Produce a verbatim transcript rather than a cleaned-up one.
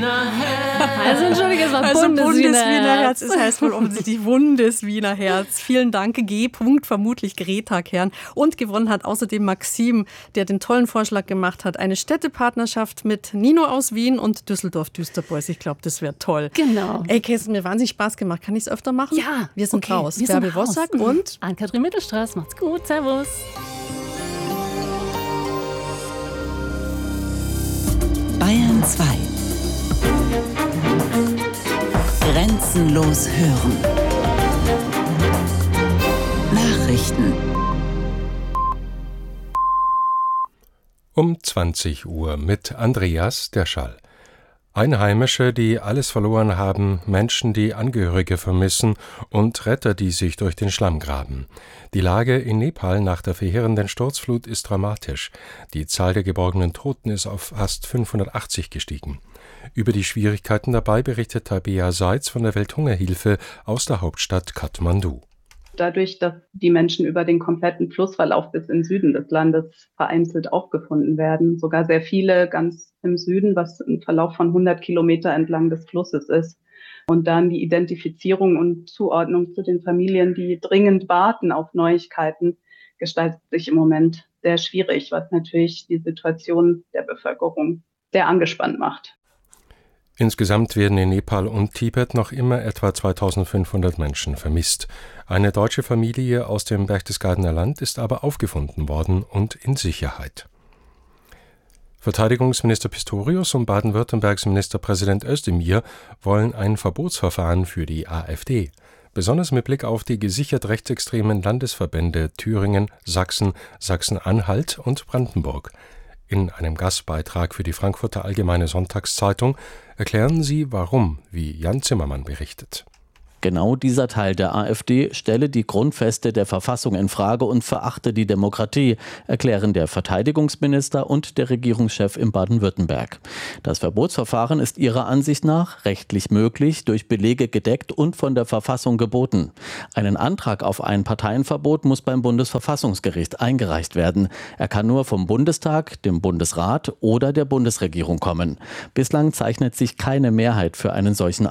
Bundeswiener Herz. Also entschuldige, es war also Bundeswiener, Bundeswiener Herz. Herz. Es heißt wohl offensichtlich Bundeswiener Herz. Vielen Dank, G. -Punkt, vermutlich Greta Kern. Und gewonnen hat außerdem Maxim, der den tollen Vorschlag gemacht hat, eine Städtepartnerschaft mit Nino aus Wien und Düsseldorf Düsterboys. Ich glaube, das wäre toll. Genau. Ey, Käse, es hat mir wahnsinnig Spaß gemacht. Kann ich es öfter machen? Ja. Wir sind okay. raus. Wir sind Bärbel raus. Wossack und Ann-Kathrin Mittelstraß. Macht's gut. Servus. Bayern zwei. Grenzenlos hören. Nachrichten. Um zwanzig Uhr mit Andreas Derschall. Einheimische, die alles verloren haben, Menschen, die Angehörige vermissen und Retter, die sich durch den Schlamm graben. Die Lage in Nepal nach der verheerenden Sturzflut ist dramatisch. Die Zahl der geborgenen Toten ist auf fast fünfhundertachtzig gestiegen. Über die Schwierigkeiten dabei berichtet Tabea Seitz von der Welthungerhilfe aus der Hauptstadt Kathmandu. Dadurch, dass die Menschen über den kompletten Flussverlauf bis in den Süden des Landes vereinzelt aufgefunden werden, sogar sehr viele ganz im Süden, was ein Verlauf von hundert Kilometer entlang des Flusses ist. Und dann die Identifizierung und Zuordnung zu den Familien, die dringend warten auf Neuigkeiten, gestaltet sich im Moment sehr schwierig, was natürlich die Situation der Bevölkerung sehr angespannt macht. Insgesamt werden in Nepal und Tibet noch immer etwa zweitausendfünfhundert Menschen vermisst. Eine deutsche Familie aus dem Berchtesgadener Land ist aber aufgefunden worden und in Sicherheit. Verteidigungsminister Pistorius und Baden-Württembergs Ministerpräsident Özdemir wollen ein Verbotsverfahren für die AfD. Besonders mit Blick auf die gesichert rechtsextremen Landesverbände Thüringen, Sachsen, Sachsen-Anhalt und Brandenburg. In einem Gastbeitrag für die Frankfurter Allgemeine Sonntagszeitung erklären sie, warum, wie Jan Zimmermann berichtet. Genau dieser Teil der AfD stelle die Grundfeste der Verfassung in Frage und verachte die Demokratie, erklären der Verteidigungsminister und der Regierungschef in Baden-Württemberg. Das Verbotsverfahren ist ihrer Ansicht nach rechtlich möglich, durch Belege gedeckt und von der Verfassung geboten. Einen Antrag auf ein Parteienverbot muss beim Bundesverfassungsgericht eingereicht werden. Er kann nur vom Bundestag, dem Bundesrat oder der Bundesregierung kommen. Bislang zeichnet sich keine Mehrheit für einen solchen